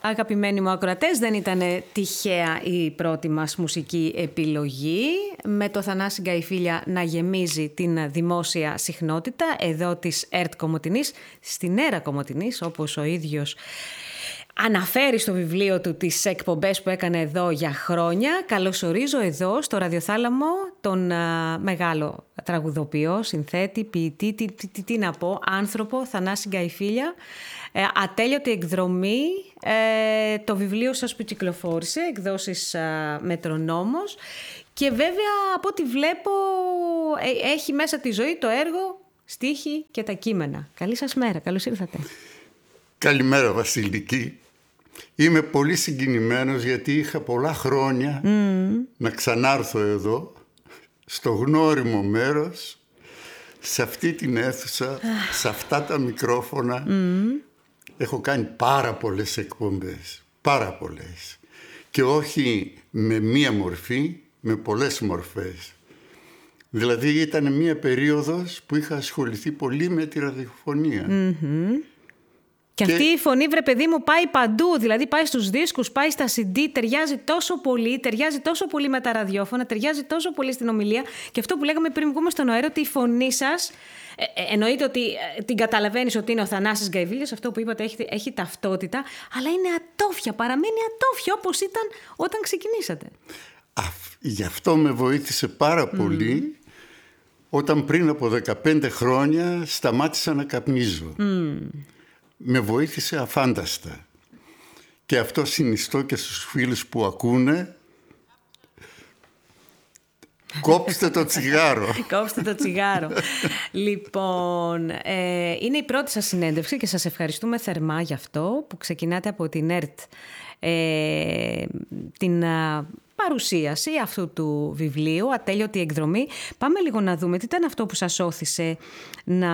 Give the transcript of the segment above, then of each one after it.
Αγαπημένοι μου ακροατές, δεν ήταν τυχαία η πρώτη μας μουσική επιλογή, με το Θανάση Γκαϊφίλια να γεμίζει την δημόσια συχνότητα εδώ της ΕΡΤ Κομοτηνής, στην αίρα Κομοτηνής, όπως ο ίδιος αναφέρει στο βιβλίο του τις εκπομπές που έκανε εδώ για χρόνια. Καλωσορίζω εδώ στο ραδιοθάλαμο τον μεγάλο τραγουδοποιό, συνθέτη, ποιητή, τι να πω, άνθρωπο, Θανάση Γκαϊφίλια. Ατέλειωτη εκδρομή, το βιβλίο σας που κυκλοφόρησε, εκδόσεις Μετρονόμος, και βέβαια από ό,τι βλέπω έχει μέσα τη ζωή, το έργο, στίχη και τα κείμενα. Καλή σας μέρα, καλώς ήρθατε. Καλημέρα Βασιλική. Είμαι πολύ συγκινημένος γιατί είχα πολλά χρόνια να ξανάρθω εδώ, στο γνώριμο μέρος, σε αυτή την αίθουσα, σε αυτά τα μικρόφωνα. Έχω κάνει πάρα πολλές εκπομπές, πάρα πολλές. Και όχι με μία μορφή, με πολλές μορφές. Δηλαδή ήταν μία περίοδος που είχα ασχοληθεί πολύ με τη ραδιοφωνία. Και αυτή η φωνή, βρε παιδί μου, πάει παντού. Δηλαδή πάει στους δίσκους, πάει στα CD, ταιριάζει τόσο πολύ με τα ραδιόφωνα, ταιριάζει τόσο πολύ στην ομιλία. Και αυτό που λέγαμε πριν βγούμε στον αέρα, ότι η φωνή σας, εννοείται ότι την καταλαβαίνεις ότι είναι ο Θανάσης Γκαϊφίλιος, αυτό που είπατε έχει ταυτότητα, αλλά είναι ατόφια, παραμένει ατόφια όπως ήταν όταν ξεκινήσατε. Γι' αυτό με βοήθησε πάρα πολύ όταν πριν από 15 χρόνια σταμάτησα να καπνίζω. Με βοήθησε αφάνταστα. Και αυτό συνιστώ και στους φίλους που ακούνε. Κόψτε το τσιγάρο. Κόψτε το τσιγάρο. Λοιπόν, είναι η πρώτη σας συνέντευξη και σας ευχαριστούμε θερμά γι' αυτό που ξεκινάτε από την ΕΡΤ την παρουσίαση αυτού του βιβλίου, Ατέλειωτη εκδρομή. Πάμε λίγο να δούμε τι ήταν αυτό που σας όθησε να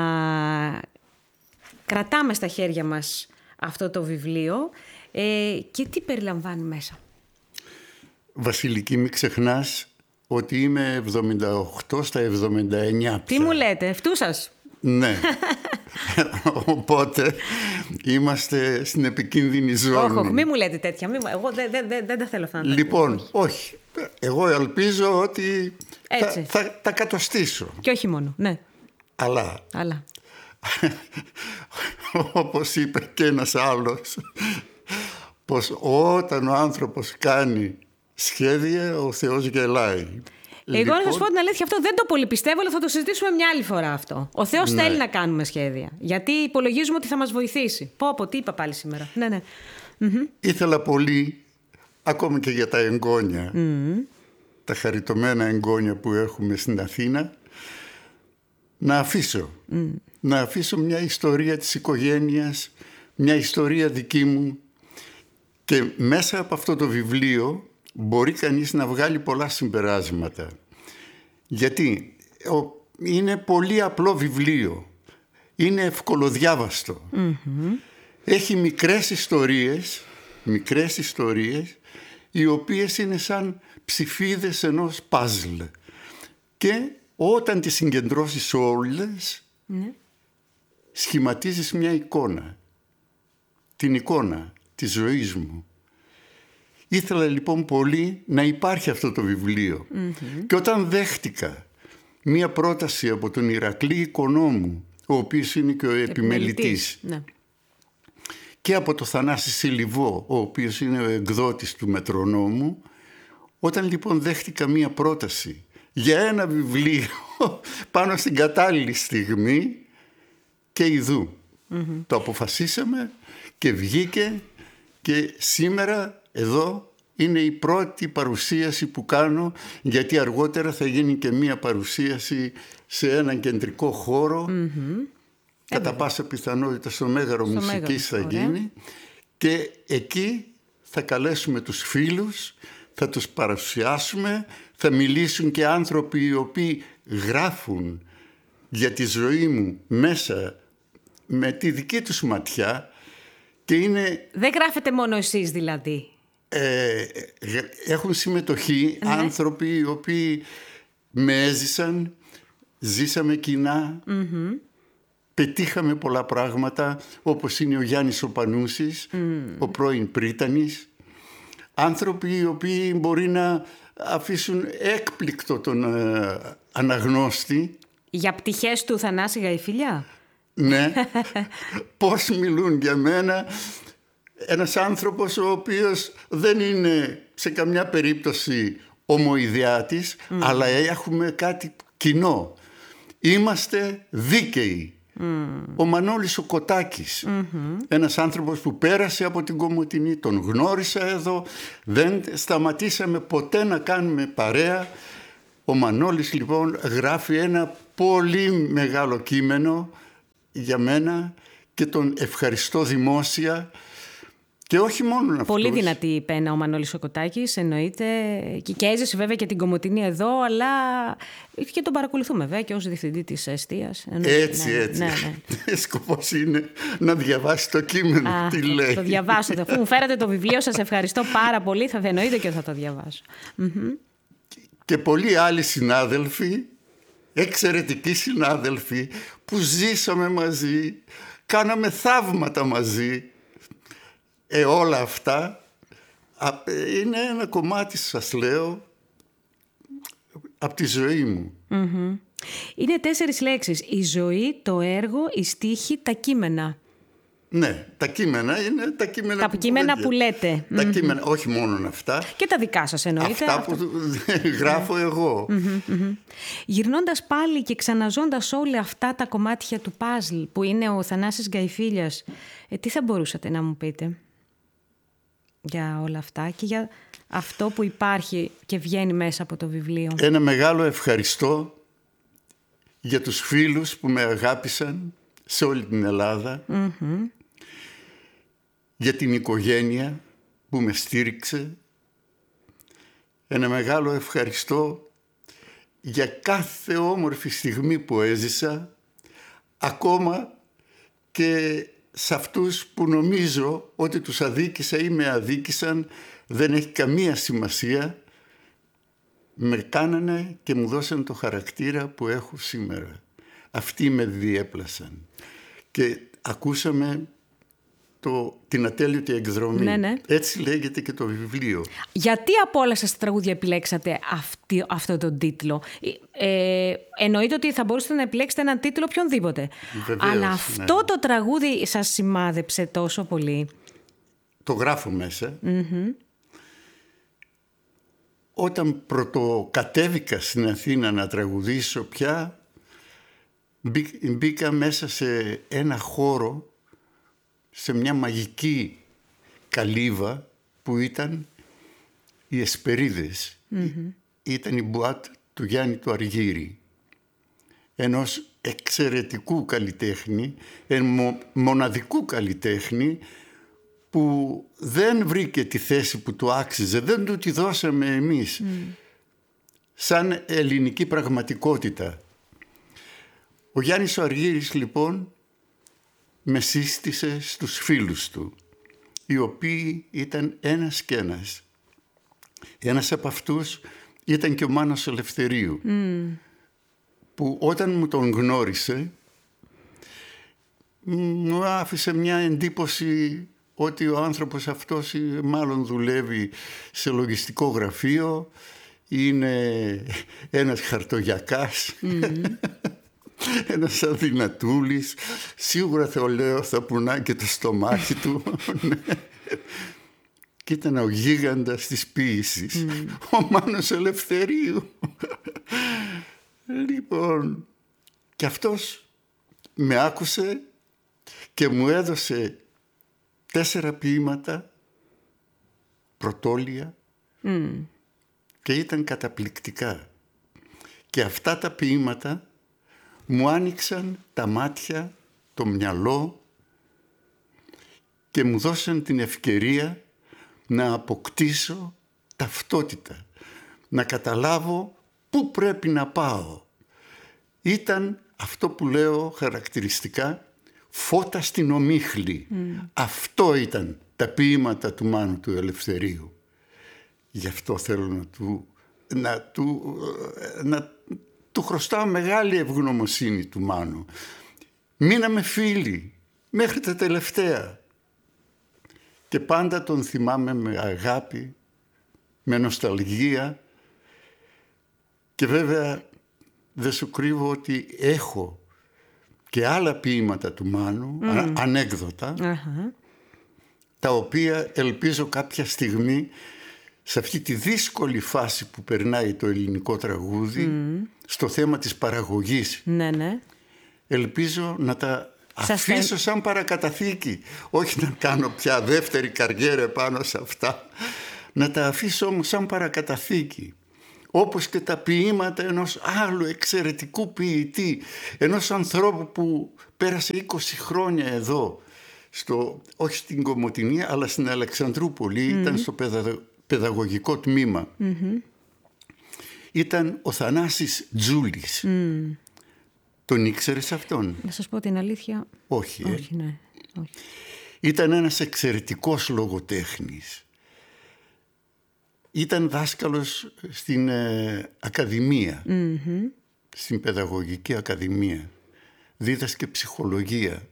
κρατάμε στα χέρια μας αυτό το βιβλίο και τι περιλαμβάνει μέσα. Βασιλική, μην ξεχνάς ότι είμαι 78 στα 79 πια. Τι μου λέτε, αυτού σας? Ναι. Οπότε είμαστε στην επικίνδυνη ζώνη. Όχι, μην μου λέτε τέτοια. Εγώ δεν τα θέλω αυτά να τα Λοιπόν, όχι. Εγώ ελπίζω ότι θα τα κατοστήσω. Και όχι μόνο, ναι. Αλλά. Όπως είπε και ένας άλλος, πως όταν ο άνθρωπος κάνει σχέδια, ο Θεός γελάει. Εγώ να σας πω την αλήθεια, αυτό δεν το πολύ πιστεύω, αλλά θα το συζητήσουμε μια άλλη φορά αυτό. Ο Θεός θέλει να κάνουμε σχέδια, γιατί υπολογίζουμε ότι θα μας βοηθήσει. Τι είπα πάλι σήμερα. Ναι. Ήθελα πολύ, ακόμα και για τα εγγόνια, τα χαριτωμένα εγγόνια που έχουμε στην Αθήνα, να αφήσω μια ιστορία της οικογένειας, μια ιστορία δική μου, και μέσα από αυτό το βιβλίο μπορεί κανείς να βγάλει πολλά συμπεράσματα. Γιατί είναι πολύ απλό βιβλίο, είναι ευκολοδιάβαστο. Έχει μικρές ιστορίες, οι οποίες είναι σαν ψηφίδες ενός παζλ. Και όταν τις συγκεντρώσεις όλες, σχηματίζεις μια εικόνα. Την εικόνα της ζωής μου. Ήθελα λοιπόν πολύ να υπάρχει αυτό το βιβλίο. Και όταν δέχτηκα μια πρόταση από τον Ηρακλή Οικονόμου, ο οποίος είναι και ο επιμελητής, και από τον Θανάση Σιλιβό, ο οποίος είναι ο εκδότης του Μετρονόμου, όταν λοιπόν δέχτηκα μια πρόταση για ένα βιβλίο πάνω στην κατάλληλη στιγμή, και ιδού το αποφασίσαμε και βγήκε, και σήμερα εδώ είναι η πρώτη παρουσίαση που κάνω, γιατί αργότερα θα γίνει και μία παρουσίαση σε έναν κεντρικό χώρο, κατά πάσα πιθανότητα στο Μέγαρο Μουσικής θα γίνει, και εκεί θα καλέσουμε τους φίλους, θα τους παρουσιάσουμε, θα μιλήσουν και άνθρωποι οι οποίοι γράφουν για τη ζωή μου μέσα με τη δική τους ματιά, και είναι... Δεν γράφετε μόνο εσείς δηλαδή? Έχουν συμμετοχή άνθρωποι οι οποίοι με έζησαν, ζήσαμε κοινά, πετύχαμε πολλά πράγματα, όπως είναι ο Γιάννης ο Πανούσης, ο πρώην Πρίτανης. Άνθρωποι οι οποίοι μπορεί να αφήσουν έκπληκτο τον αναγνώστη. Για πτυχές του Θανάση Γαϊφίλια. Ναι, πώς μιλούν για μένα. Ένας άνθρωπος ο οποίος δεν είναι σε καμιά περίπτωση ομοειδεάτης, αλλά έχουμε κάτι κοινό. Είμαστε δίκαιοι. Ο Μανώλης ο Κοτάκης, ένας άνθρωπος που πέρασε από την Κομοτηνή, τον γνώρισα εδώ, δεν σταματήσαμε ποτέ να κάνουμε παρέα. Ο Μανώλης λοιπόν γράφει ένα πολύ μεγάλο κείμενο για μένα και τον ευχαριστώ δημόσια. Και όχι μόνο αυτός. Πολύ δυνατή η πένα ο Μανώλης ο Κοτάκης, εννοείται. Και έζησε βέβαια και την Κομοτηνή εδώ, αλλά και τον παρακολουθούμε βέβαια και ως διευθυντή της εστίας. Έτσι. Ναι. Σκοπός είναι να διαβάσει το κείμενο. Τι λέει. Το διαβάσω. Αφού μου φέρατε το βιβλίο, σας ευχαριστώ πάρα πολύ. Θα εννοείται και θα το διαβάσω. Και πολλοί άλλοι συνάδελφοι, εξαιρετικοί συνάδελφοι, που ζήσαμε μαζί, κάναμε θαύματα μαζί. Όλα αυτά είναι ένα κομμάτι, σας λέω, από τη ζωή μου. Είναι 4 λέξεις. Η ζωή, το έργο, η στίχη, τα κείμενα. Ναι, τα κείμενα είναι τα κείμενα που λέτε. Τα κείμενα, όχι μόνο αυτά. Και τα δικά σας εννοείται. Αυτά που γράφω εγώ. Γυρνώντας πάλι και ξαναζώντας όλα αυτά τα κομμάτια του παζλ που είναι ο Θανάσης Γαϊφίλιας, τι θα μπορούσατε να μου πείτε για όλα αυτά και για αυτό που υπάρχει και βγαίνει μέσα από το βιβλίο? Ένα μεγάλο ευχαριστώ για τους φίλους που με αγάπησαν σε όλη την Ελλάδα, για την οικογένεια που με στήριξε. Ένα μεγάλο ευχαριστώ για κάθε όμορφη στιγμή που έζησα, ακόμα και σε αυτούς που νομίζω ότι τους αδίκησα ή με αδίκησαν, δεν έχει καμία σημασία. Με κάνανε και μου δώσαν το χαρακτήρα που έχω σήμερα. Αυτοί με διέπλασαν. Και ακούσαμε την ατέλειωτη εκδρομή. Ναι. Έτσι λέγεται και το βιβλίο. Γιατί από όλα σας τα τραγούδια επιλέξατε αυτό τον τίτλο? Εννοείται ότι θα μπορούσατε να επιλέξετε έναν τίτλο οποιονδήποτε. Βεβαίως, αλλά αυτό το τραγούδι σας σημάδεψε τόσο πολύ. Το γράφω μέσα. Όταν πρωτοκατέβηκα στην Αθήνα να τραγουδήσω πια, μπήκα μέσα σε ένα χώρο, σε μια μαγική καλύβα που ήταν οι Εσπερίδες. Ήταν η μπουάτ του Γιάννη του Αργύρη, ενός εξαιρετικού καλλιτέχνη, μοναδικού καλλιτέχνη, που δεν βρήκε τη θέση που του άξιζε, δεν του τη δώσαμε εμείς σαν ελληνική πραγματικότητα. Ο Γιάννης ο Αργύρης λοιπόν με σύστησε στους φίλους του, οι οποίοι ήταν ένας και ένας. Ένας από αυτούς ήταν και ο Μάνος Ελευθερίου, που όταν μου τον γνώρισε μου άφησε μια εντύπωση ότι ο άνθρωπος αυτός μάλλον δουλεύει σε λογιστικό γραφείο, είναι ένας χαρτογιακάς, ένας αδυνατούλης, σίγουρα θα πουνά και το στομάχι του. Και ήταν ο γίγαντας της ποίησης, ο Μάνος Ελευθερίου. Λοιπόν, και αυτός με άκουσε και μου έδωσε 4 ποίηματα πρωτόλια και ήταν καταπληκτικά. Και αυτά τα ποίηματα μου άνοιξαν τα μάτια, το μυαλό και μου δώσαν την ευκαιρία να αποκτήσω ταυτότητα, να καταλάβω πού πρέπει να πάω. Ήταν αυτό που λέω χαρακτηριστικά φώτα στην ομίχλη. Αυτό ήταν τα ποίηματα του Μάνου του Ελευθερίου. Γι' αυτό θέλω να του χρωστάω μεγάλη ευγνωμοσύνη του Μάνου. Μείναμε φίλοι μέχρι τα τελευταία. Και πάντα τον θυμάμαι με αγάπη, με νοσταλγία. Και βέβαια δεν σου κρύβω ότι έχω και άλλα ποίηματα του Μάνου, ανέκδοτα, τα οποία ελπίζω κάποια στιγμή, σε αυτή τη δύσκολη φάση που περνάει το ελληνικό τραγούδι, στο θέμα της παραγωγής, ελπίζω να τα αφήσω σαν παρακαταθήκη. Όχι να κάνω πια δεύτερη καριέρα πάνω σε αυτά, να τα αφήσω όμως σαν παρακαταθήκη. Όπως και τα ποίηματα ενός άλλου εξαιρετικού ποιητή, ενός ανθρώπου που πέρασε 20 χρόνια εδώ, όχι στην Κομοτηνή αλλά στην Αλεξανδρούπολη, ήταν στο παιδαγωγικό τμήμα. Ήταν ο Θανάσης Τζούλης. Τον ήξερες αυτόν? Να σας πω την αλήθεια. Όχι, ναι. Όχι. Ήταν ένας εξαιρετικός λογοτέχνης. Ήταν δάσκαλος στην Ακαδημία, στην Παιδαγωγική Ακαδημία. Δίδασκε ψυχολογία.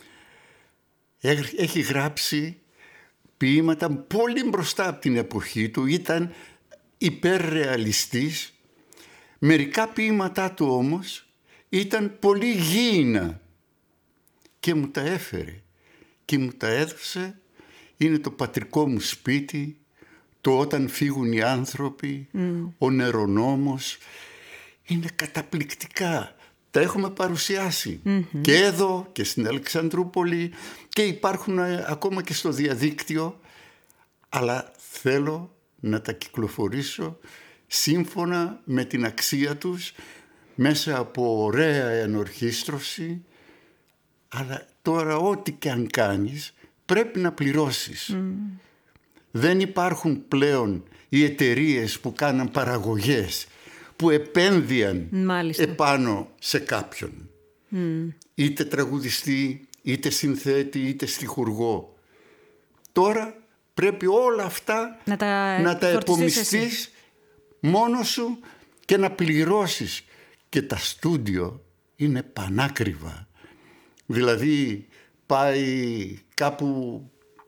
Έχει γράψει ποίηματα πολύ μπροστά από την εποχή του. Ήταν υπερρεαλιστής. Μερικά ποίηματά του όμως ήταν πολύ γήινα και μου τα έφερε και μου τα έδωσε. Είναι το πατρικό μου σπίτι, το Όταν φύγουν οι άνθρωποι, ο Νερονόμος. Είναι καταπληκτικά. Τα έχουμε παρουσιάσει και εδώ και στην Αλεξανδρούπολη και υπάρχουν ακόμα και στο διαδίκτυο, αλλά θέλω να τα κυκλοφορήσω σύμφωνα με την αξία τους, μέσα από ωραία ενορχήστρωση. Αλλά τώρα ό,τι και αν κάνεις πρέπει να πληρώσεις. Δεν υπάρχουν πλέον οι εταιρείες που κάναν παραγωγές, που επένδυαν επάνω σε κάποιον. Είτε τραγουδιστή, είτε συνθέτη, είτε στιχουργό. Τώρα πρέπει όλα αυτά να τα επομιστείς μόνος σου και να πληρώσεις. Και τα στούντιο είναι πανάκριβα. Δηλαδή πάει κάπου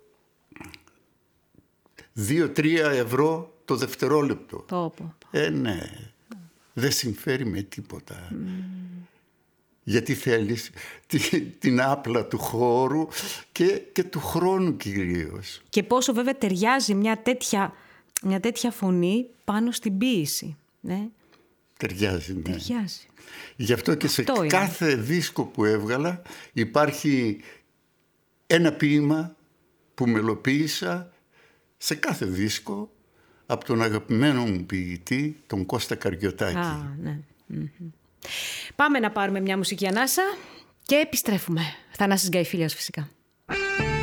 2-3 ευρώ το δευτερόλεπτο. Ναι, δεν συμφέρει με τίποτα. Γιατί θέλεις την άπλα του χώρου και του χρόνου κυρίως. Και πόσο βέβαια ταιριάζει μια τέτοια φωνή πάνω στην ποίηση. Ναι. Ταιριάζει, ναι. Γι' αυτό και σε κάθε δίσκο που έβγαλα υπάρχει ένα ποίημα που μελοποίησα σε κάθε δίσκο από τον αγαπημένο μου ποιητή, τον Κώστα Καριωτάκη. Ναι. Πάμε να πάρουμε μια μουσική ανάσα και επιστρέφουμε. Θανάσης Γκαϊφίλιας φυσικά.